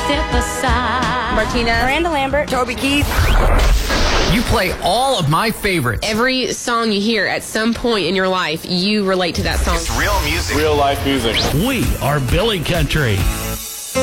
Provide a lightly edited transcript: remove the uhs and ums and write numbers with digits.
step aside. Martina, Miranda Lambert, Toby Keith. You play all of my favorites. Every song you hear at some point in your life, you relate to that song. It's real music. Real life music. We are Billy Country.